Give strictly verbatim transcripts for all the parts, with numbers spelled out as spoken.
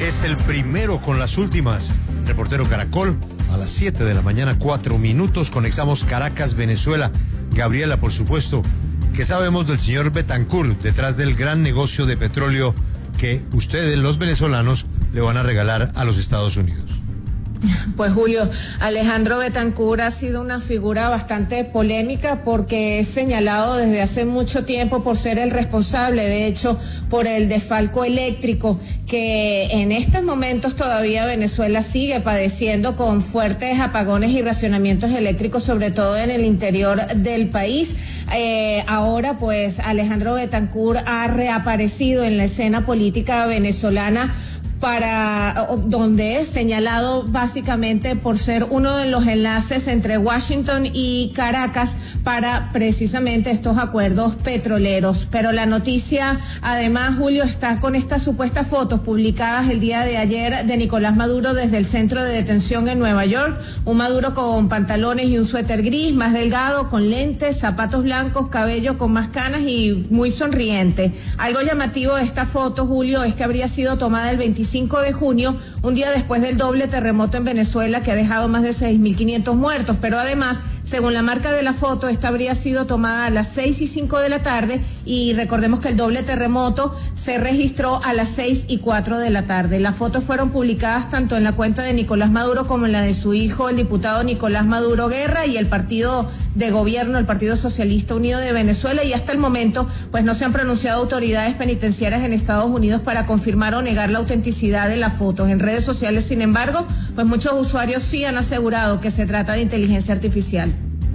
es el primero con las últimas. Reportero Caracol, a las siete de la mañana, cuatro minutos, conectamos Caracas, Venezuela. Gabriela, por supuesto, ¿qué sabemos del señor Betancourt detrás del gran negocio de petróleo que ustedes, los venezolanos, le van a regalar a los Estados Unidos? Pues Julio, Alejandro Betancourt ha sido una figura bastante polémica porque es señalado desde hace mucho tiempo por ser el responsable, de hecho, por el desfalco eléctrico que en estos momentos todavía Venezuela sigue padeciendo con fuertes apagones y racionamientos eléctricos, sobre todo en el interior del país. Eh, ahora pues Alejandro Betancourt ha reaparecido en la escena política venezolana, para donde es señalado básicamente por ser uno de los enlaces entre Washington y Caracas para precisamente estos acuerdos petroleros. Pero la noticia, además, Julio, está con estas supuestas fotos publicadas el día de ayer de Nicolás Maduro desde el centro de detención en Nueva York. Un Maduro con pantalones y un suéter gris, más delgado, con lentes, zapatos blancos, cabello con más canas y muy sonriente. Algo llamativo de esta foto, Julio, es que habría sido tomada el veinticinco de junio, un día después del doble terremoto en Venezuela que ha dejado más de seis mil quinientos muertos, pero además, según la marca de la foto, esta habría sido tomada a las seis y cinco de la tarde y recordemos que el doble terremoto se registró a las seis y cuatro de la tarde. Las fotos fueron publicadas tanto en la cuenta de Nicolás Maduro como en la de su hijo, el diputado Nicolás Maduro Guerra, y el partido de gobierno, el Partido Socialista Unido de Venezuela, y hasta el momento pues no se han pronunciado autoridades penitenciarias en Estados Unidos para confirmar o negar la autenticidad de las fotos. En redes sociales, sin embargo, pues muchos usuarios sí han asegurado que se trata de inteligencia artificial.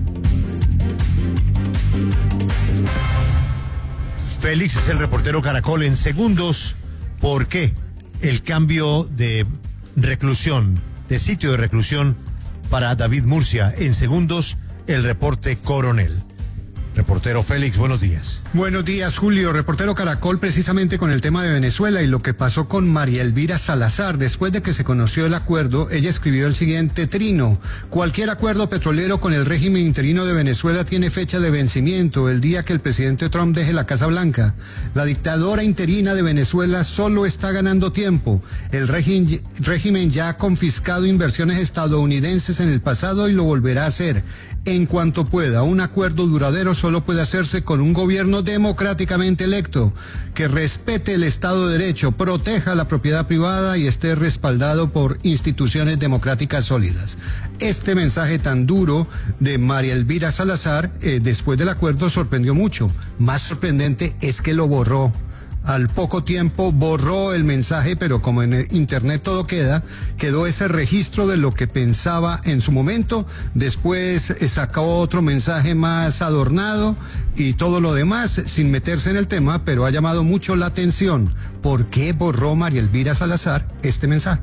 Félix es el reportero Caracol. En segundos, ¿por qué el cambio de reclusión, de sitio de reclusión para David Murcia? En segundos, el reporte Coronel. Reportero Félix, buenos días. Buenos días, Julio. Reportero Caracol, precisamente con el tema de Venezuela y lo que pasó con María Elvira Salazar. Después de que se conoció el acuerdo, ella escribió el siguiente trino: cualquier acuerdo petrolero con el régimen interino de Venezuela tiene fecha de vencimiento, el día que el presidente Trump deje la Casa Blanca. La dictadura interina de Venezuela solo está ganando tiempo. El régimen, régimen ya ha confiscado inversiones estadounidenses en el pasado y lo volverá a hacer. En cuanto pueda, un acuerdo duradero solo puede hacerse con un gobierno democráticamente electo, que respete el Estado de Derecho, proteja la propiedad privada y esté respaldado por instituciones democráticas sólidas. Este mensaje tan duro de María Elvira Salazar, eh, después del acuerdo, sorprendió mucho. Más sorprendente es que lo borró. Al poco tiempo borró el mensaje, pero como en internet todo queda, quedó ese registro de lo que pensaba en su momento. Después sacó otro mensaje más adornado y todo lo demás sin meterse en el tema, pero ha llamado mucho la atención. ¿Por qué borró María Elvira Salazar este mensaje?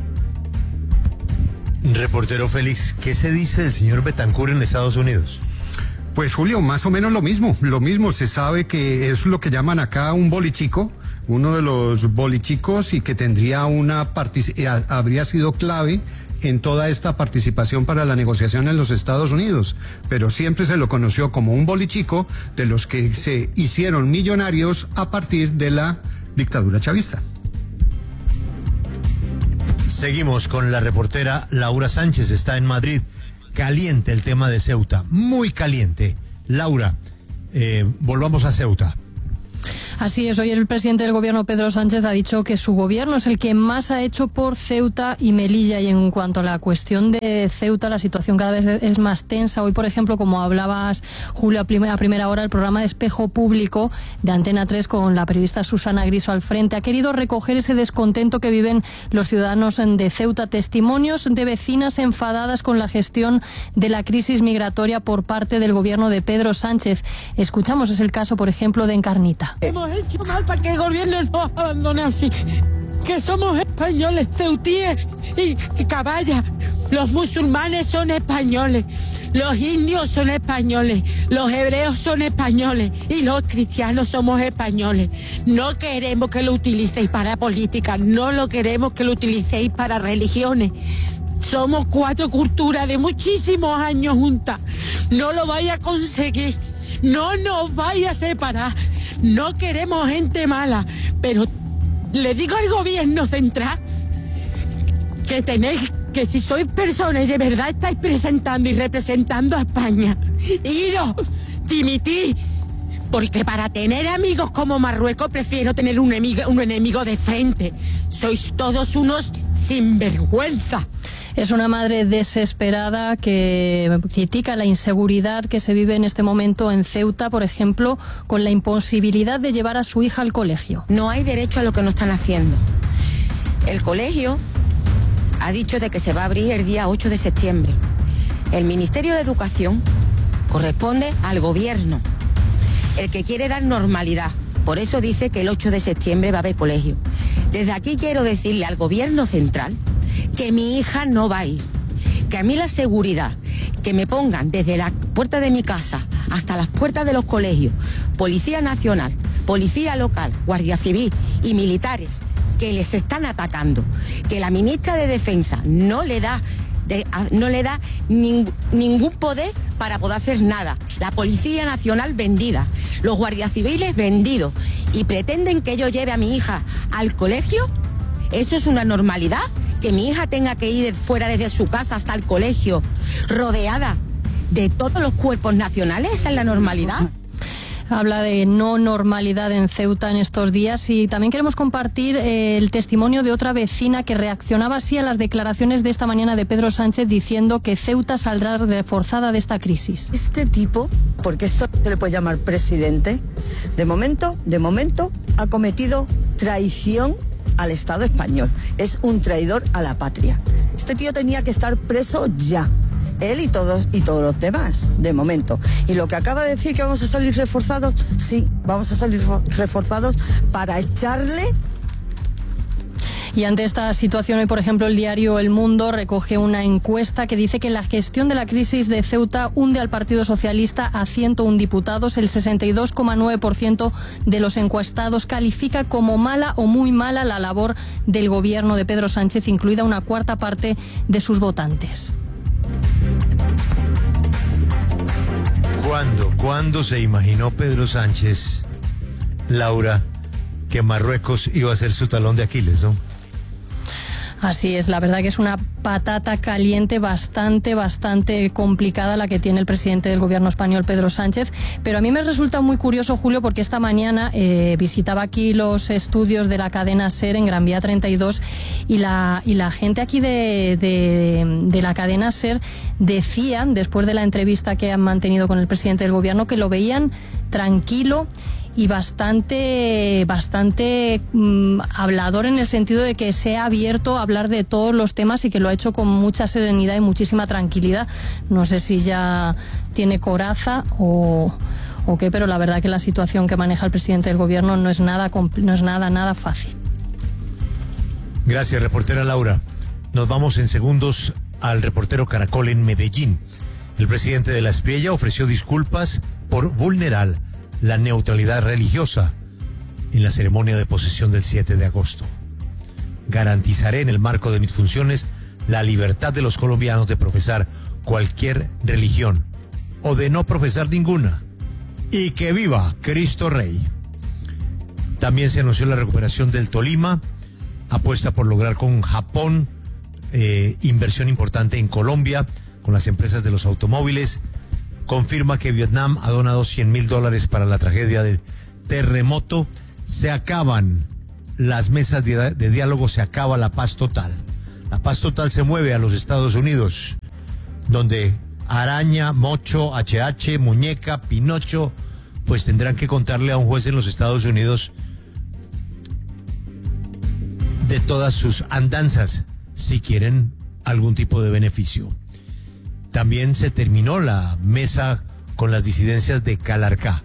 Reportero Félix, ¿qué se dice del señor Betancourt en Estados Unidos? Pues Julio, más o menos lo mismo, lo mismo. Se sabe que es lo que llaman acá un bolichico, uno de los bolichicos, y que tendría una partic- habría sido clave en toda esta participación para la negociación en los Estados Unidos, pero siempre se lo conoció como un bolichico de los que se hicieron millonarios a partir de la dictadura chavista. Seguimos con la reportera Laura Sánchez, está en Madrid. Caliente el tema de Ceuta, muy caliente. Laura, eh, volvamos a Ceuta. Así es, hoy el presidente del gobierno, Pedro Sánchez, ha dicho que su gobierno es el que más ha hecho por Ceuta y Melilla. Y en cuanto a la cuestión de Ceuta, la situación cada vez es más tensa. Hoy, por ejemplo, como hablabas, Julio, a primera hora, el programa de Espejo Público de Antena tres con la periodista Susana Griso al frente ha querido recoger ese descontento que viven los ciudadanos de Ceuta, testimonios de vecinas enfadadas con la gestión de la crisis migratoria por parte del gobierno de Pedro Sánchez. Escuchamos, es el caso, por ejemplo, de Encarnita. Hemos hecho mal para que el gobierno nos abandone así. Que somos españoles, ceutíes y caballas. Los musulmanes son españoles, los indios son españoles, los hebreos son españoles y los cristianos somos españoles. No queremos que lo utilicéis para política, no lo queremos que lo utilicéis para religiones. Somos cuatro culturas de muchísimos años juntas. No lo vais a conseguir. No nos vaya a separar. No queremos gente mala, pero le digo al gobierno central que tenéis, que si sois personas y de verdad estáis presentando y representando a España, iros, dimitid, porque para tener amigos como Marruecos prefiero tener un enemigo, un enemigo de frente. Sois todos unos sinvergüenza. Es una madre desesperada que critica la inseguridad que se vive en este momento en Ceuta, por ejemplo, con la imposibilidad de llevar a su hija al colegio. No hay derecho a lo que no están haciendo. El colegio ha dicho de que se va a abrir el día ocho de septiembre. El Ministerio de Educación corresponde al gobierno, el que quiere dar normalidad. Por eso dice que el ocho de septiembre va a haber colegio. Desde aquí quiero decirle al gobierno central que mi hija no va a ir, que a mí la seguridad, que me pongan desde la puerta de mi casa hasta las puertas de los colegios, Policía Nacional, Policía Local, Guardia Civil y militares que les están atacando, que la ministra de Defensa no le da, de, a, no le da ning, ningún poder para poder hacer nada, la Policía Nacional vendida, los guardias civiles vendidos, y pretenden que yo lleve a mi hija al colegio. ¿Eso es una normalidad? Que mi hija tenga que ir fuera desde su casa hasta el colegio, rodeada de todos los cuerpos nacionales. ¿Esa es la normalidad? Habla de no normalidad en Ceuta en estos días, y también queremos compartir eh, el testimonio de otra vecina que reaccionaba así a las declaraciones de esta mañana de Pedro Sánchez, diciendo que Ceuta saldrá reforzada de esta crisis. Este tipo, porque esto se le puede llamar presidente, de momento, de momento ha cometido traición al Estado español. Es un traidor a la patria. Este tío tenía que estar preso ya. Él y todos y todos los demás, de momento. Y lo que acaba de decir, que vamos a salir reforzados, sí, vamos a salir reforzados para echarle. Y ante esta situación, hoy, por ejemplo, el diario El Mundo recoge una encuesta que dice que la gestión de la crisis de Ceuta hunde al Partido Socialista a ciento uno diputados. El sesenta y dos coma nueve por ciento de los encuestados califica como mala o muy mala la labor del gobierno de Pedro Sánchez, incluida una cuarta parte de sus votantes. ¿Cuándo, cuándo se imaginó Pedro Sánchez, Laura, que Marruecos iba a ser su talón de Aquiles, no? Así es, la verdad que es una patata caliente bastante, bastante complicada la que tiene el presidente del gobierno español, Pedro Sánchez. Pero a mí me resulta muy curioso, Julio, porque esta mañana eh, visitaba aquí los estudios de la cadena SER en Gran Vía treinta y dos, y la, y la gente aquí de, de, de la cadena SER decían, después de la entrevista que han mantenido con el presidente del gobierno, que lo veían tranquilo y bastante bastante mmm, hablador, en el sentido de que se ha abierto a hablar de todos los temas y que lo ha hecho con mucha serenidad y muchísima tranquilidad. No sé si ya tiene coraza o, o qué, pero la verdad que la situación que maneja el presidente del gobierno no es nada, no es nada, nada fácil. Gracias, reportera Laura. Nos vamos en segundos al reportero Caracol en Medellín. El presidente de la Espriella ofreció disculpas por vulnerar la neutralidad religiosa en la ceremonia de posesión del siete de agosto. Garantizaré, en el marco de mis funciones, la libertad de los colombianos de profesar cualquier religión o de no profesar ninguna. Y que viva Cristo Rey. También se anunció la recuperación del Tolima, apuesta por lograr con Japón eh, inversión importante en Colombia, con las empresas de los automóviles. Confirma que Vietnam ha donado cien mil dólares para la tragedia del terremoto. Se acaban las mesas de, de diálogo, se acaba la paz total. La paz total se mueve a los Estados Unidos, donde Araña, Mocho, H H, Muñeca, Pinocho, pues tendrán que contarle a un juez en los Estados Unidos de todas sus andanzas, si quieren algún tipo de beneficio. También se terminó la mesa con las disidencias de Calarcá.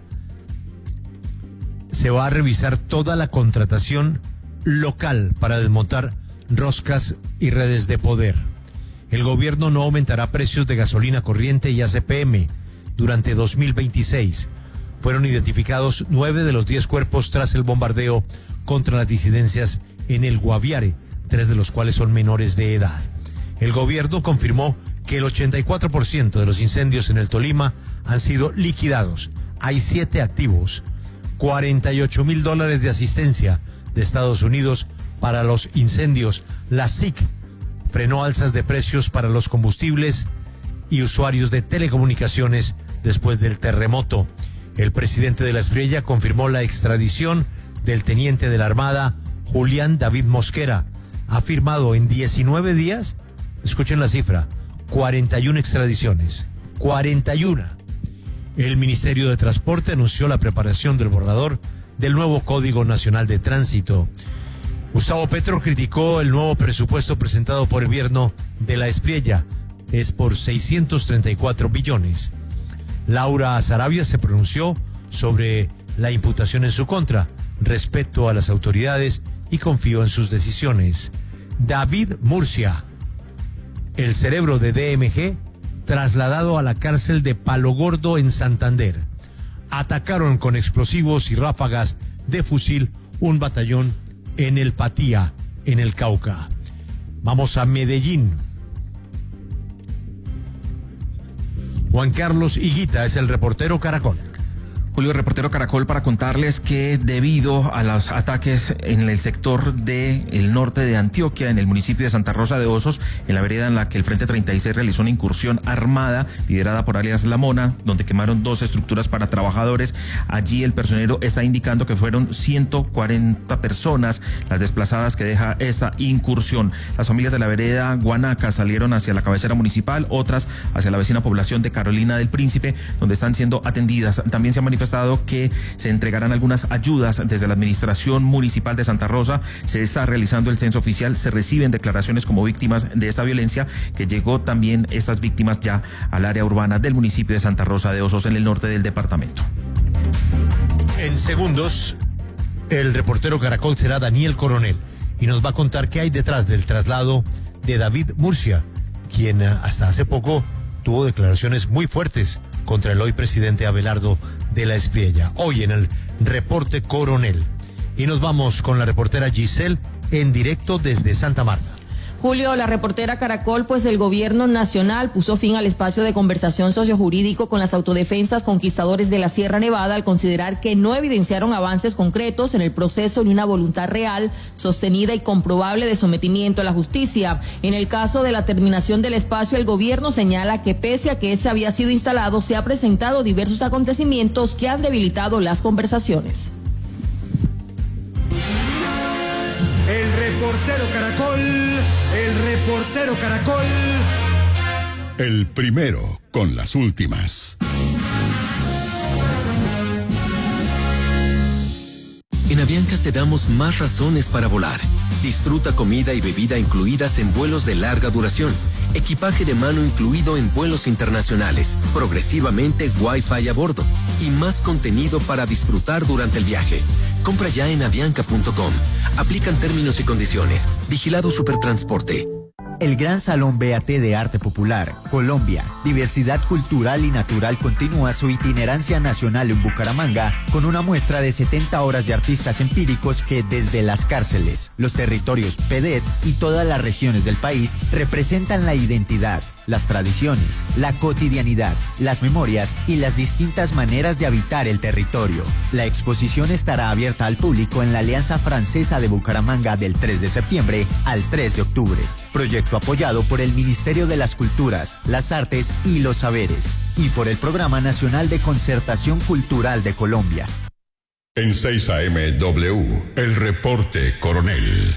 Se va a revisar toda la contratación local para desmontar roscas y redes de poder. El gobierno no aumentará precios de gasolina corriente y A C P M durante dos mil veintiséis. Fueron identificados nueve de los diez cuerpos tras el bombardeo contra las disidencias en el Guaviare, tres de los cuales son menores de edad. El gobierno confirmó que el ochenta y cuatro por ciento de los incendios en el Tolima han sido liquidados. Hay siete activos, cuarenta y ocho mil dólares de asistencia de Estados Unidos para los incendios. La S I C frenó alzas de precios para los combustibles y usuarios de telecomunicaciones después del terremoto. El presidente de la Espriella confirmó la extradición del teniente de la Armada, Julián David Mosquera. Ha firmado en diecinueve días, escuchen la cifra, cuarenta y una extradiciones. cuarenta y uno. El Ministerio de Transporte anunció la preparación del borrador del nuevo Código Nacional de Tránsito. Gustavo Petro criticó el nuevo presupuesto presentado por el gobierno de la Espriella. Es por seiscientos treinta y cuatro billones. Laura Sarabia se pronunció sobre la imputación en su contra. Respeto a las autoridades y confío en sus decisiones. David Murcia, el cerebro de D M G, trasladado a la cárcel de Palo Gordo en Santander. Atacaron con explosivos y ráfagas de fusil un batallón en el Patía, en el Cauca. Vamos a Medellín. Juan Carlos Higuita es el reportero Caracol. Julio, reportero Caracol, para contarles que debido a los ataques en el sector del norte de Antioquia, en el municipio de Santa Rosa de Osos, en la vereda en la que el Frente treinta y seis realizó una incursión armada liderada por alias La Mona, donde quemaron dos estructuras para trabajadores. Allí el personero está indicando que fueron ciento cuarenta personas las desplazadas que deja esta incursión. Las familias de la vereda Guanaca salieron hacia la cabecera municipal, otras hacia la vecina población de Carolina del Príncipe, donde están siendo atendidas. También se ha manifestado que se entregarán algunas ayudas desde la administración municipal de Santa Rosa. Se está realizando el censo oficial, se reciben declaraciones como víctimas de esta violencia, que llegó también estas víctimas ya al área urbana del municipio de Santa Rosa de Osos, en el norte del departamento. En segundos, el reportero Caracol será Daniel Coronel y nos va a contar qué hay detrás del traslado de David Murcia, quien hasta hace poco tuvo declaraciones muy fuertes contra el hoy presidente Abelardo de la Espriella. Hoy en el reporte Coronel. Y nos vamos con la reportera Giselle en directo desde Santa Marta. Julio, la reportera Caracol, pues el gobierno nacional puso fin al espacio de conversación sociojurídico con las autodefensas conquistadores de la Sierra Nevada al considerar que no evidenciaron avances concretos en el proceso ni una voluntad real, sostenida y comprobable de sometimiento a la justicia. En el caso de la terminación del espacio, el gobierno señala que pese a que ese había sido instalado, se han presentado diversos acontecimientos que han debilitado las conversaciones. El reportero Caracol, el reportero Caracol. El primero con las últimas. En Avianca te damos más razones para volar. Disfruta comida y bebida incluidas en vuelos de larga duración. Equipaje de mano incluido en vuelos internacionales. Progresivamente Wi-Fi a bordo. Y más contenido para disfrutar durante el viaje. Compra ya en avianca punto com. Aplican términos y condiciones. Vigilado Supertransporte. El Gran Salón B A T de Arte Popular, Colombia, Diversidad Cultural y Natural continúa su itinerancia nacional en Bucaramanga con una muestra de setenta horas de artistas empíricos que desde las cárceles, los territorios P E D E T y todas las regiones del país representan la identidad, las tradiciones, la cotidianidad, las memorias y las distintas maneras de habitar el territorio. La exposición estará abierta al público en la Alianza Francesa de Bucaramanga del tres de septiembre al tres de octubre. Proyecto apoyado por el Ministerio de las Culturas, las Artes y los Saberes y por el Programa Nacional de Concertación Cultural de Colombia. En seis A M W, el reporte Coronel.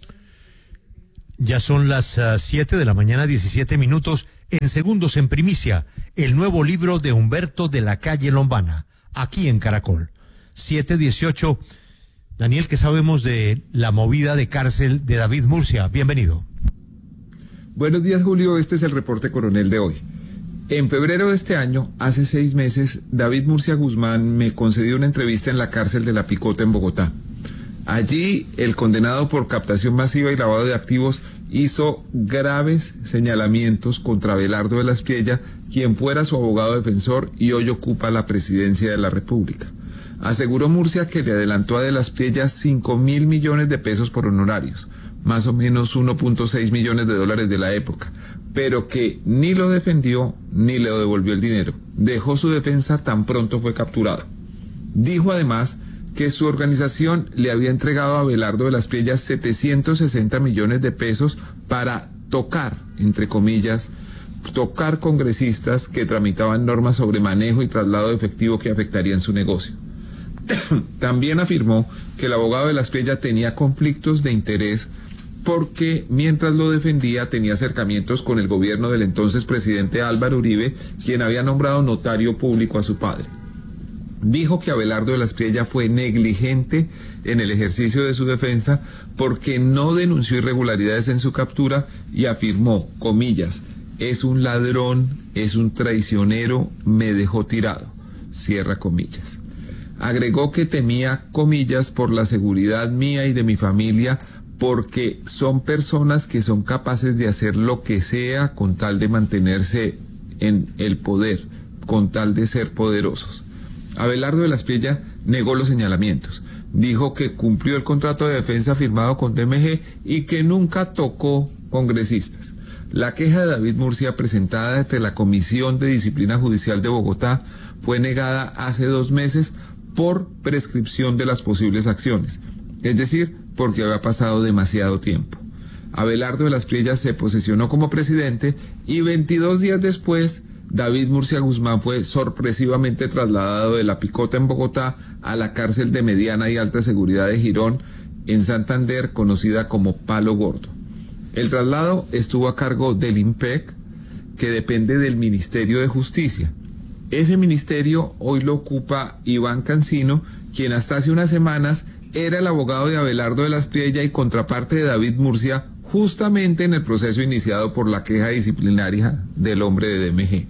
Ya son las siete uh, de la mañana, diecisiete minutos. En segundos, en primicia, el nuevo libro de Humberto de la Calle Lombana, aquí en Caracol. siete dieciocho. Daniel, ¿qué sabemos de la movida de cárcel de David Murcia? Bienvenido. Buenos días, Julio. Este es el reporte Coronel de hoy. En febrero de este año, hace seis meses, David Murcia Guzmán me concedió una entrevista en la cárcel de La Picota en Bogotá. Allí, el condenado por captación masiva y lavado de activos hizo graves señalamientos contra Abelardo de la Espriella, quien fuera su abogado defensor y hoy ocupa la presidencia de la República. Aseguró Murcia que le adelantó a de la Espriella cinco mil millones de pesos por honorarios, más o menos uno punto seis millones de dólares de la época, pero que ni lo defendió ni le devolvió el dinero. Dejó su defensa tan pronto fue capturado. Dijo además que su organización le había entregado a Abelardo de las Priellas setecientos sesenta millones de pesos para tocar, entre comillas, tocar congresistas que tramitaban normas sobre manejo y traslado de efectivo que afectarían su negocio. También afirmó que el abogado de las Priellas tenía conflictos de interés porque mientras lo defendía tenía acercamientos con el gobierno del entonces presidente Álvaro Uribe, quien había nombrado notario público a su padre. Dijo que Abelardo de las Priellas fue negligente en el ejercicio de su defensa porque no denunció irregularidades en su captura y afirmó, comillas, es un ladrón, es un traicionero, me dejó tirado, cierra comillas. Agregó que temía, comillas, por la seguridad mía y de mi familia, porque son personas que son capaces de hacer lo que sea con tal de mantenerse en el poder, con tal de ser poderosos. Abelardo de las Priellas negó los señalamientos. Dijo que cumplió el contrato de defensa firmado con D M G y que nunca tocó congresistas. La queja de David Murcia presentada ante la Comisión de Disciplina Judicial de Bogotá fue negada hace dos meses por prescripción de las posibles acciones, es decir, porque había pasado demasiado tiempo. Abelardo de las Priellas se posesionó como presidente y veintidós días después, David Murcia Guzmán fue sorpresivamente trasladado de La Picota en Bogotá a la cárcel de mediana y alta seguridad de Girón, en Santander, conocida como Palo Gordo. El traslado estuvo a cargo del IMPEC, que depende del Ministerio de Justicia. Ese ministerio hoy lo ocupa Iván Cancino, quien hasta hace unas semanas era el abogado de Abelardo de las Priellas y contraparte de David Murcia, justamente en el proceso iniciado por la queja disciplinaria del hombre de D M G.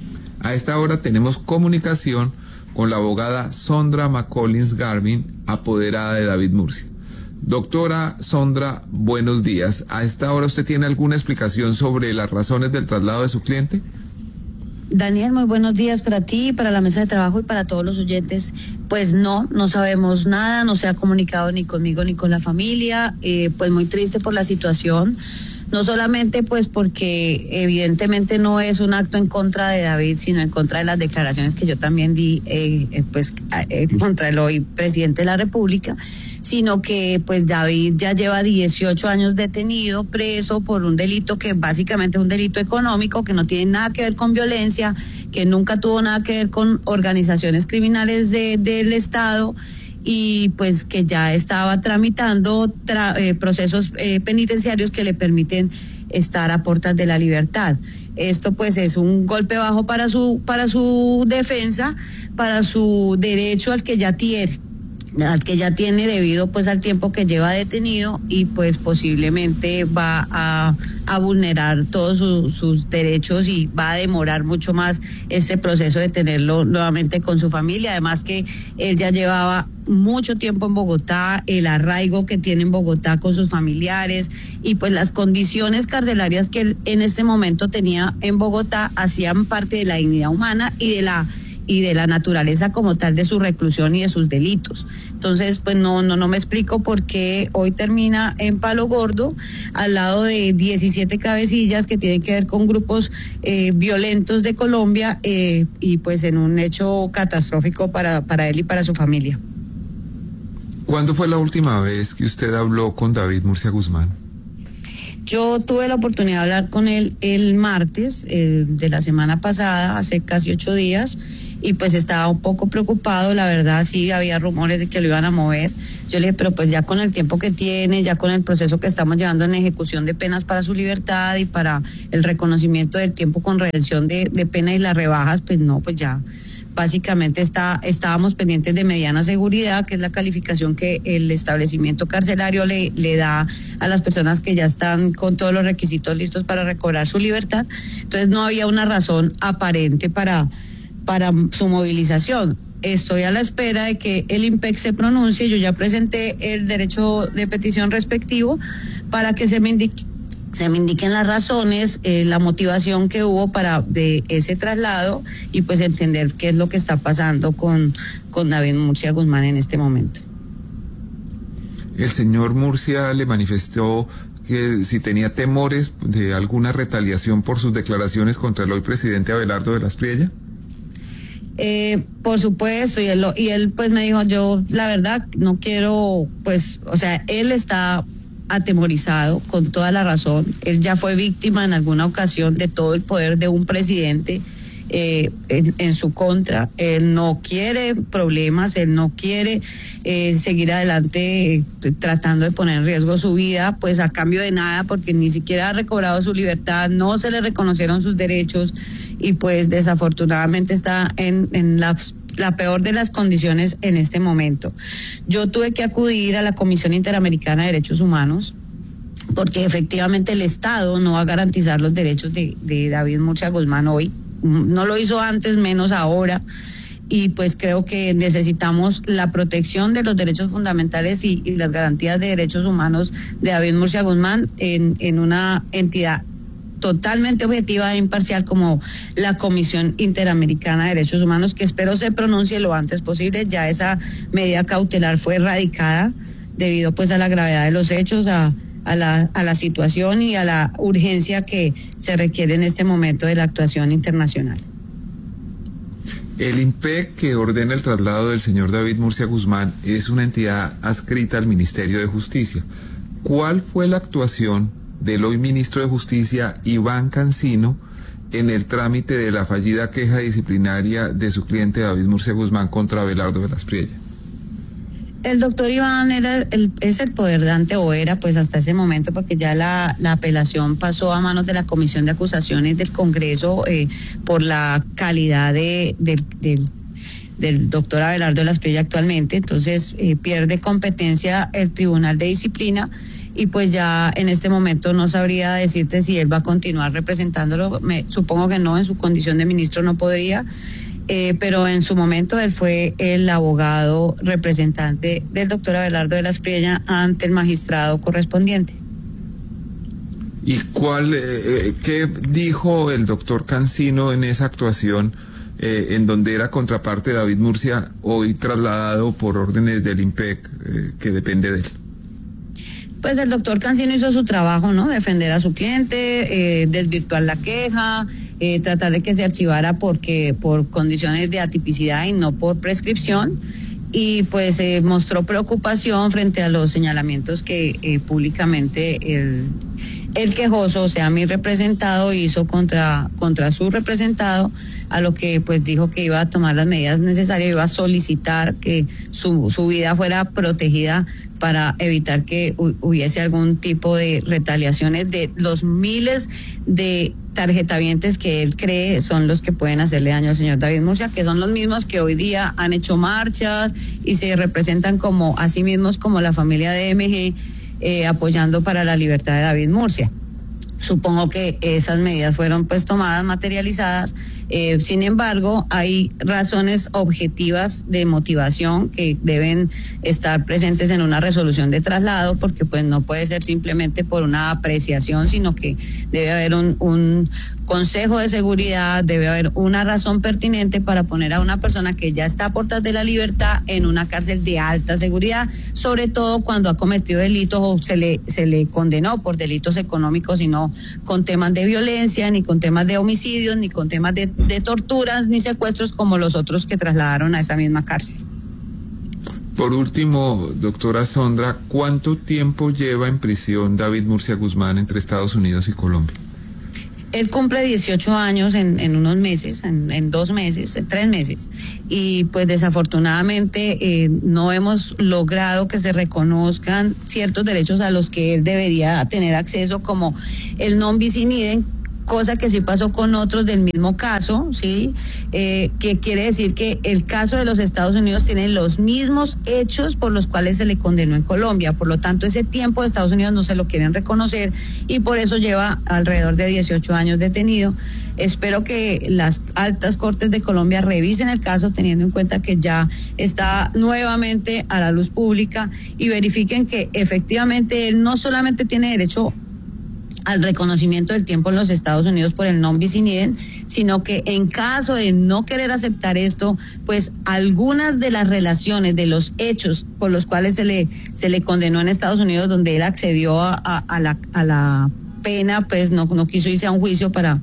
A esta hora tenemos comunicación con la abogada Sondra McCollins Garvin, apoderada de David Murcia. Doctora Sondra, buenos días. ¿A esta hora usted tiene alguna explicación sobre las razones del traslado de su cliente? Daniel, muy buenos días para ti, para la mesa de trabajo y para todos los oyentes. Pues no, no sabemos nada, no se ha comunicado ni conmigo ni con la familia, eh, pues muy triste por la situación, no solamente pues porque evidentemente no es un acto en contra de David, sino en contra de las declaraciones que yo también di, eh, eh, pues eh, contra el hoy presidente de la República, sino que pues David ya lleva dieciocho años detenido, preso por un delito que básicamente es un delito económico, que no tiene nada que ver con violencia, que nunca tuvo nada que ver con organizaciones criminales de, del Estado, y pues que ya estaba tramitando tra eh, procesos eh, penitenciarios que le permiten estar a puertas de la libertad. Esto pues es un golpe bajo para su, para su defensa, para su derecho al que ya tiene. al que ya tiene debido pues al tiempo que lleva detenido, y pues posiblemente va a, a vulnerar todos su, sus derechos y va a demorar mucho más este proceso de tenerlo nuevamente con su familia. Además que él ya llevaba mucho tiempo en Bogotá, el arraigo que tiene en Bogotá con sus familiares y pues las condiciones carcelarias que él en este momento tenía en Bogotá hacían parte de la dignidad humana y de la y de la naturaleza como tal de su reclusión y de sus delitos. Entonces, pues no, no, no me explico por qué hoy termina en Palo Gordo, al lado de diecisiete cabecillas que tienen que ver con grupos eh, violentos de Colombia, eh, y pues en un hecho catastrófico para, para él y para su familia. ¿Cuándo fue la última vez que usted habló con David Murcia Guzmán? Yo tuve la oportunidad de hablar con él el martes eh, de la semana pasada, hace casi ocho días, y pues estaba un poco preocupado, la verdad, sí había rumores de que lo iban a mover. Yo le dije, pero pues ya con el tiempo que tiene, ya con el proceso que estamos llevando en ejecución de penas para su libertad y para el reconocimiento del tiempo con redención de, de pena y las rebajas, pues no, pues ya básicamente está, estábamos pendientes de mediana seguridad, que es la calificación que el establecimiento carcelario le, le da a las personas que ya están con todos los requisitos listos para recobrar su libertad. Entonces no había una razón aparente para, para su movilización. Estoy a la espera de que el IMPEC se pronuncie. Yo ya presenté el derecho de petición respectivo para que se me indique se me indiquen las razones, eh, la motivación que hubo para de ese traslado y pues entender qué es lo que está pasando con, con David Murcia Guzmán en este momento. El señor Murcia le manifestó que si tenía temores de alguna retaliación por sus declaraciones contra el hoy presidente Abelardo de las Priellas. Eh, por supuesto, y él, lo, y él pues me dijo, yo la verdad no quiero, pues, o sea, él está atemorizado con toda la razón. Él ya fue víctima en alguna ocasión de todo el poder de un presidente eh, en, en su contra. Él no quiere problemas, él no quiere eh, seguir adelante eh, tratando de poner en riesgo su vida, pues a cambio de nada, porque ni siquiera ha recobrado su libertad, no se le reconocieron sus derechos y pues desafortunadamente está en, en la, la peor de las condiciones en este momento. Yo tuve que acudir a la Comisión Interamericana de Derechos Humanos porque efectivamente el Estado no va a garantizar los derechos de, de David Murcia Guzmán hoy. No lo hizo antes, menos ahora, y pues creo que necesitamos la protección de los derechos fundamentales y, y las garantías de derechos humanos de David Murcia Guzmán en, en una entidad totalmente objetiva e imparcial como la Comisión Interamericana de Derechos Humanos, que espero se pronuncie lo antes posible. Ya esa medida cautelar fue erradicada debido pues a la gravedad de los hechos, a A la, a la situación y a la urgencia que se requiere en este momento de la actuación internacional. El I N P E C, que ordena el traslado del señor David Murcia Guzmán, es una entidad adscrita al Ministerio de Justicia. ¿Cuál fue la actuación del hoy ministro de Justicia, Iván Cancino, en el trámite de la fallida queja disciplinaria de su cliente David Murcia Guzmán contra Abelardo de las Priella? El doctor Iván era el, es el poderdante, o era pues hasta ese momento, porque ya la, la apelación pasó a manos de la Comisión de Acusaciones del Congreso eh, por la calidad de, de, de, del doctor Abelardo de las Priella actualmente. Entonces eh, pierde competencia el Tribunal de Disciplina y pues ya en este momento no sabría decirte si él va a continuar representándolo. Me, supongo que no, en su condición de ministro no podría. Eh, pero en su momento él fue el abogado representante del doctor Abelardo de las Priella ante el magistrado correspondiente. ¿Y cuál, eh, qué dijo el doctor Cancino en esa actuación eh, en donde era contraparte de David Murcia, hoy trasladado por órdenes del I N P E C, eh, que depende de él? Pues el doctor Cancino hizo su trabajo, ¿no? Defender a su cliente, eh, desvirtuar la queja, Eh, tratar de que se archivara porque por condiciones de atipicidad y no por prescripción, y pues eh, mostró preocupación frente a los señalamientos que eh, públicamente el, el quejoso, o sea, mi representado, hizo contra, contra su representado, a lo que pues dijo que iba a tomar las medidas necesarias, iba a solicitar que su, su vida fuera protegida para evitar que hubiese algún tipo de retaliaciones de los miles de tarjetavientes que él cree son los que pueden hacerle daño al señor David Murcia, que son los mismos que hoy día han hecho marchas y se representan como a sí mismos como la familia de M G eh, apoyando para la libertad de David Murcia. Supongo que esas medidas fueron pues tomadas, materializadas. Eh, sin embargo, hay razones objetivas de motivación que deben estar presentes en una resolución de traslado, porque pues no puede ser simplemente por una apreciación, sino que debe haber un, un consejo de seguridad, debe haber una razón pertinente para poner a una persona que ya está a puertas de la libertad en una cárcel de alta seguridad, sobre todo cuando ha cometido delitos o se le, se le condenó por delitos económicos, y no con temas de violencia, ni con temas de homicidios, ni con temas de de torturas ni secuestros como los otros que trasladaron a esa misma cárcel. Por último, doctora Sondra, ¿cuánto tiempo lleva en prisión David Murcia Guzmán entre Estados Unidos y Colombia? Él cumple dieciocho años en, en unos meses, en, en dos meses, en tres meses, y pues desafortunadamente eh, no hemos logrado que se reconozcan ciertos derechos a los que él debería tener acceso, como el non bis in idem, cosa que sí pasó con otros del mismo caso, ¿sí? Eh, que quiere decir que el caso de los Estados Unidos tiene los mismos hechos por los cuales se le condenó en Colombia, por lo tanto ese tiempo de Estados Unidos no se lo quieren reconocer y por eso lleva alrededor de dieciocho años detenido. Espero que las altas cortes de Colombia revisen el caso, teniendo en cuenta que ya está nuevamente a la luz pública, y verifiquen que efectivamente él no solamente tiene derecho al reconocimiento del tiempo en los Estados Unidos por el non bis in idem, sino que en caso de no querer aceptar esto, pues algunas de las relaciones, de los hechos por los cuales se le se le condenó en Estados Unidos, donde él accedió a, a, a la a la pena, pues no no quiso irse a un juicio para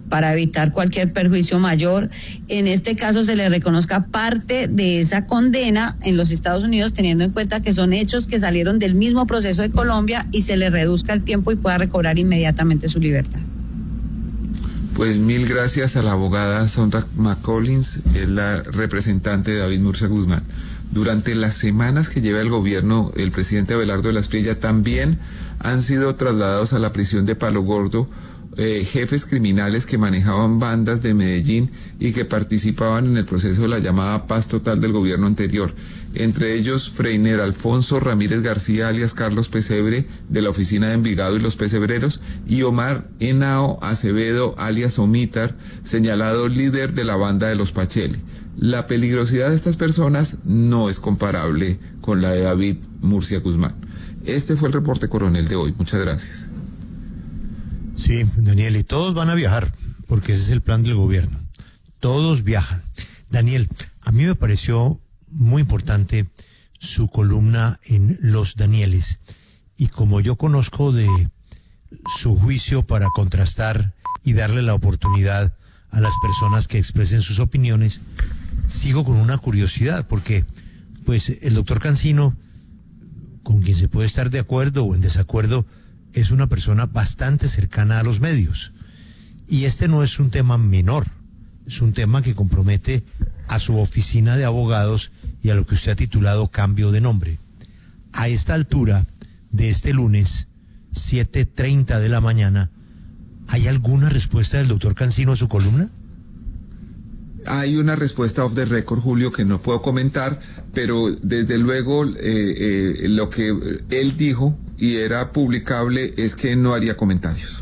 para evitar cualquier perjuicio mayor, en este caso se le reconozca parte de esa condena en los Estados Unidos, teniendo en cuenta que son hechos que salieron del mismo proceso de Colombia, y se le reduzca el tiempo y pueda recobrar inmediatamente su libertad. Pues mil gracias a la abogada Sondra McCollins, es la representante de David Murcia Guzmán. Durante las semanas que lleva el gobierno, el presidente Abelardo de la Espriella, también han sido trasladados a la prisión de Palo Gordo eh, jefes criminales que manejaban bandas de Medellín y que participaban en el proceso de la llamada paz total del gobierno anterior. Entre ellos, Freiner Alfonso Ramírez García, alias Carlos Pesebre, de la oficina de Envigado y los Pesebreros, y Omar Henao Acevedo, alias Omitar, señalado líder de la banda de los Pacheli. La peligrosidad de estas personas no es comparable con la de David Murcia Guzmán. Este fue el reporte coronel de hoy. Muchas gracias. Sí, Daniel, y todos van a viajar, porque ese es el plan del gobierno. Todos viajan. Daniel, a mí me pareció muy importante su columna en Los Danieles, y como yo conozco de su juicio para contrastar y darle la oportunidad a las personas que expresen sus opiniones, sigo con una curiosidad, porque pues el doctor Cancino, con quien se puede estar de acuerdo o en desacuerdo, es una persona bastante cercana a los medios, y este no es un tema menor, es un tema que compromete a su oficina de abogados y a lo que usted ha titulado cambio de nombre. A esta altura de este lunes, siete treinta de la mañana, ¿hay alguna respuesta del doctor Cancino a su columna? Hay una respuesta off the record, Julio, que no puedo comentar, pero desde luego eh, eh, lo que él dijo y era publicable es que no haría comentarios.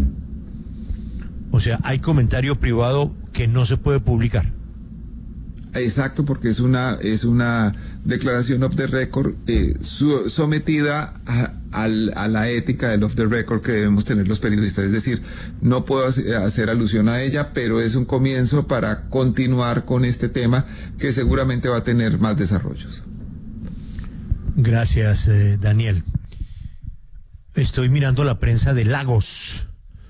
O sea, hay comentario privado que no se puede publicar. Exacto, porque es una es una declaración off the record eh, su, sometida a, a, a la ética del off the record que debemos tener los periodistas. Es decir, no puedo hacer, hacer alusión a ella, pero es un comienzo para continuar con este tema que seguramente va a tener más desarrollos. Gracias, eh, Daniel. Estoy mirando la prensa de Lagos.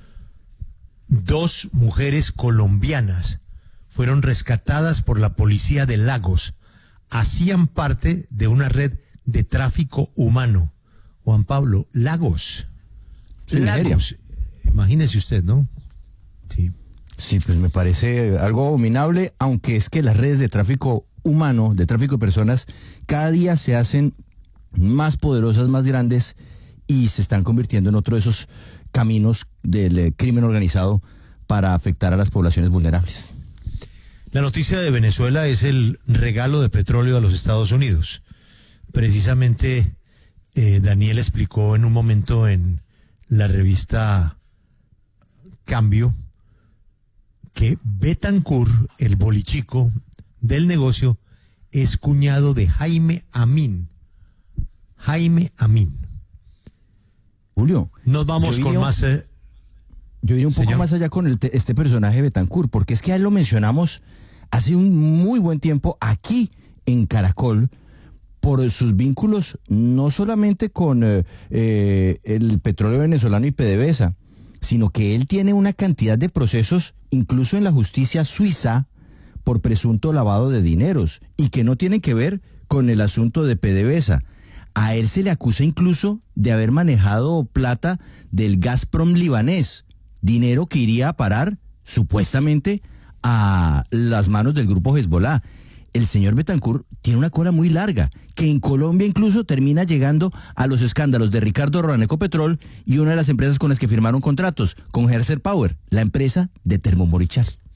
Dos mujeres colombianas fueron rescatadas por la policía de Lagos. Hacían parte de una red de tráfico humano. Juan Pablo, Lagos. Sí, Lagos. Imagínese usted, ¿no? Sí. Sí, pues me parece algo abominable, aunque es que las redes de tráfico humano, de tráfico de personas, cada día se hacen más poderosas, más grandes, y se están convirtiendo en otro de esos caminos del eh, crimen organizado para afectar a las poblaciones vulnerables. La noticia de Venezuela es el regalo de petróleo a los Estados Unidos. Precisamente eh, Daniel explicó en un momento en la revista Cambio que Betancourt, el bolichico del negocio, es cuñado de Jaime Amin. Jaime Amin. Julio, nos vamos con iría, más... Eh, yo iría un señor. poco más allá con el te, este personaje Betancourt, porque es que a él lo mencionamos hace un muy buen tiempo aquí en Caracol por sus vínculos no solamente con eh, eh, el petróleo venezolano y PDVSA, sino que él tiene una cantidad de procesos incluso en la justicia suiza por presunto lavado de dineros y que no tienen que ver con el asunto de PDVSA. A él se le acusa incluso de haber manejado plata del Gazprom libanés, dinero que iría a parar supuestamente a las manos del grupo Hezbollah. El señor Betancourt tiene una cola muy larga, que en Colombia incluso termina llegando a los escándalos de Ricardo Roan Ecopetrol y una de las empresas con las que firmaron contratos, con Herser Power, la empresa de Termomorichal.